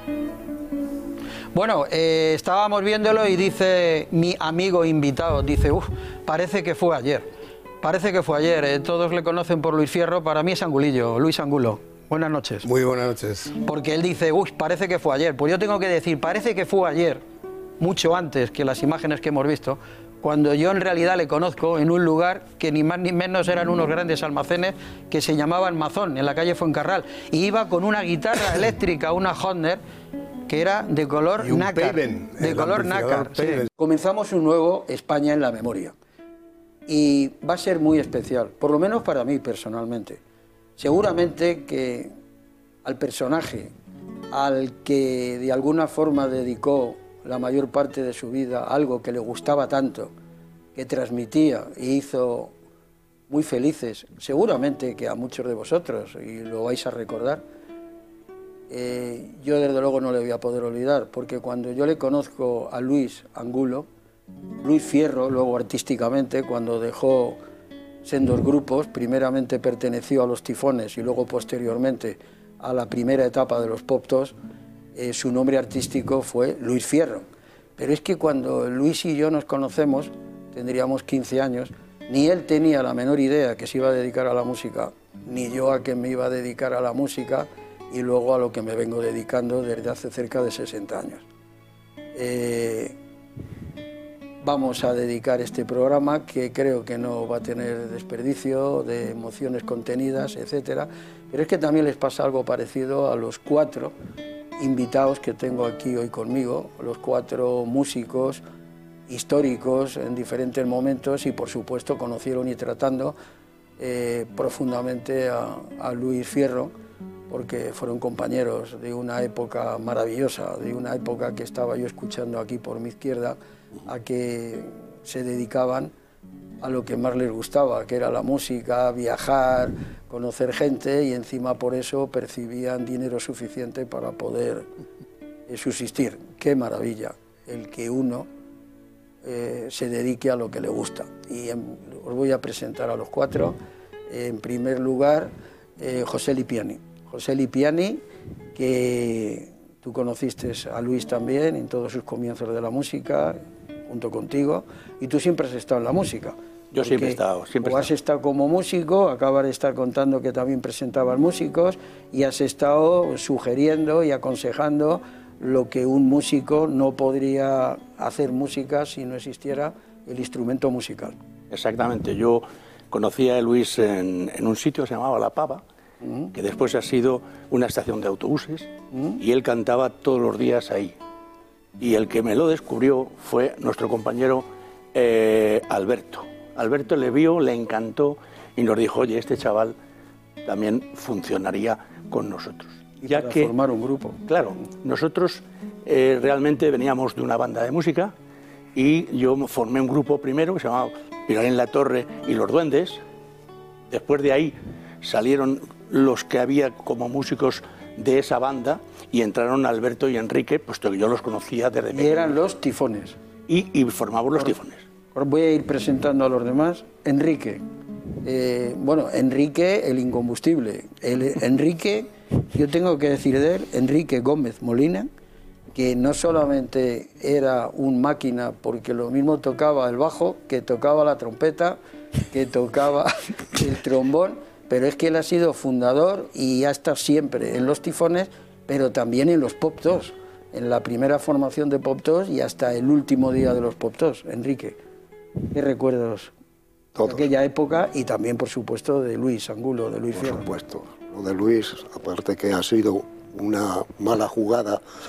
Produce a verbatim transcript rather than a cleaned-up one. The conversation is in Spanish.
Bueno, eh, estábamos viéndolo y dice mi amigo invitado, dice, uff, parece que fue ayer, parece que fue ayer, eh, todos le conocen por Luis Fierro, para mí es Angulillo, Luis Angulo. Buenas noches. Muy buenas noches. Porque él dice, uff, parece que fue ayer, pues yo tengo que decir, parece que fue ayer, mucho antes que las imágenes que hemos visto, cuando yo en realidad le conozco en un lugar que ni más ni menos eran unos grandes almacenes que se llamaban Mazón, en la calle Fuencarral, y iba con una guitarra eléctrica, una Hodner, que era de color y un nácar, Payben, de color nácar. Sí. Comenzamos un nuevo España en la memoria y va a ser muy especial, por lo menos para mí personalmente. Seguramente que al personaje al que de alguna forma dedicó la mayor parte de su vida algo que le gustaba tanto, que transmitía e hizo muy felices, seguramente que a muchos de vosotros, y lo vais a recordar, Eh, yo desde luego no le voy a poder olvidar, porque cuando yo le conozco a Luis Angulo, Luis Fierro, luego artísticamente, cuando dejó sendos grupos, primeramente perteneció a los Tifones y luego posteriormente a la primera etapa de los Pop-Tos, eh, su nombre artístico fue Luis Fierro. Pero es que cuando Luis y yo nos conocemos, tendríamos quince años, ni él tenía la menor idea que se iba a dedicar a la música, ni yo a que me iba a dedicar a la música, y luego a lo que me vengo dedicando desde hace cerca de sesenta años. Eh, vamos a dedicar este programa, que creo que no va a tener desperdicio, de emociones contenidas, etcétera, pero es que también les pasa algo parecido a los cuatro invitados que tengo aquí hoy conmigo, los cuatro músicos históricos en diferentes momentos y por supuesto conocieron y tratando eh, profundamente a, a Luis Fierro, porque fueron compañeros de una época maravillosa, de una época que estaba yo escuchando aquí por mi izquierda, a que se dedicaban a lo que más les gustaba, que era la música, viajar, conocer gente, y encima por eso percibían dinero suficiente para poder eh, subsistir. ¡Qué maravilla el que uno eh, se dedique a lo que le gusta! Y en, os voy a presentar a los cuatro. En primer lugar, eh, José Lipiani. José Lipiani, que tú conociste a Luis también en todos sus comienzos de la música, junto contigo, y tú siempre has estado en la música. Yo siempre he estado, siempre o has estado como músico, acabas de estar contando que también presentabas músicos, y has estado sugiriendo y aconsejando lo que un músico no podría hacer música si no existiera el instrumento musical. Exactamente, yo conocí a Luis en, en un sitio que se llamaba La Pava, que después ha sido una estación de autobuses, ¿Mm? y él cantaba todos los días ahí. Y el que me lo descubrió fue nuestro compañero eh, Alberto. Alberto le vio, le encantó y nos dijo, oye, este chaval también funcionaría con nosotros. Y ya para que formar un grupo. Claro, nosotros eh, realmente veníamos de una banda de música y yo formé un grupo primero que se llamaba Pilar en la Torre y los Duendes. Después de ahí salieron los que había como músicos de esa banda y entraron Alberto y Enrique, puesto que yo los conocía desde pequeño. Y eran los Tifones. Y, y formamos los Tifones. Os voy a ir presentando a los demás. Enrique, eh, bueno, Enrique el incombustible. El, Enrique, yo tengo que decir de él, Enrique Gómez Molina, que no solamente era un máquina, porque lo mismo tocaba el bajo, que tocaba la trompeta, que tocaba el trombón, pero es que él ha sido fundador y ha estado siempre en los Tifones, pero también en los Pop-Tos, en la primera formación de Pop-Tos y hasta el último día de los Pop-Tos. Enrique, ¿qué recuerdos Todos. de aquella época? Y también, por supuesto, de Luis Angulo, de Luis Por Fierro. supuesto, lo de Luis, aparte que ha sido una mala jugada,